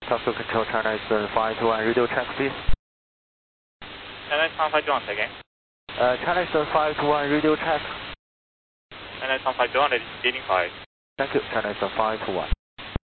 Southwest Control, China Eastern 521, radio check please. China Eastern 521, say again. China Eastern 521, radio check. China Eastern 521, leading 5. Thank you, China Eastern 521.